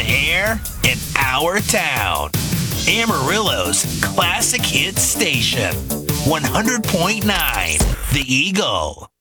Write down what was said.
air in our town. Amarillo's classic hit station, 100.9 The Eagle.